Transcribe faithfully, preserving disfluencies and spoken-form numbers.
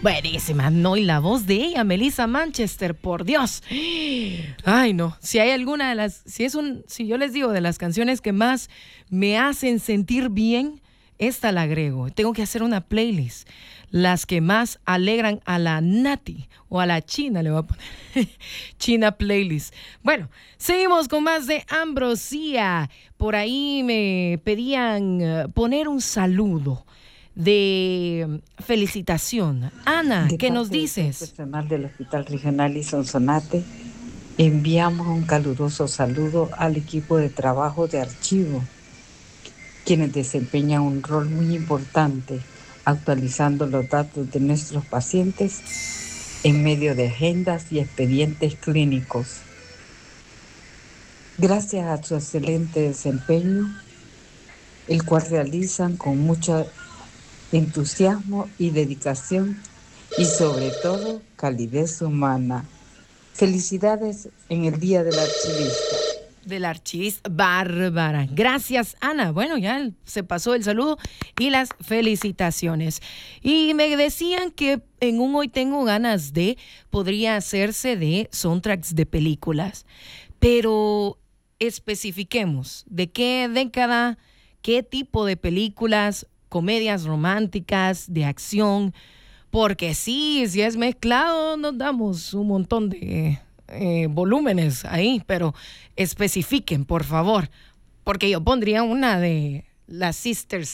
Buenísima, no, y la voz de ella, Melissa Manchester, por Dios. Ay, no, si hay alguna de las, si es un, si yo les digo de las canciones que más me hacen sentir bien, esta la agrego. Tengo que hacer una playlist. Las que más alegran a la Nati o a la China, le voy a poner China Playlist. Bueno, seguimos con más de Ambrosía. Por ahí me pedían uh, poner un saludo de felicitación. Ana, De ¿qué nos parte dices? del personal del Hospital Regional y Sonsonate, enviamos un caluroso saludo al equipo de trabajo de archivo, quienes desempeñan un rol muy importante actualizando los datos de nuestros pacientes en medio de agendas y expedientes clínicos. Gracias a su excelente desempeño, el cual realizan con mucho entusiasmo y dedicación y sobre todo calidez humana. Felicidades en el Día del Archivista. Del archivista Bárbara. Gracias, Ana. Bueno, ya se pasó el saludo y las felicitaciones. Y me decían que en un Hoy Tengo Ganas de podría hacerse de soundtracks de películas, pero especifiquemos de qué década, qué tipo de películas, comedias románticas, de acción, porque sí, si es mezclado nos damos un montón de eh, volúmenes ahí, pero especifiquen, por favor, porque yo pondría una de las Sisters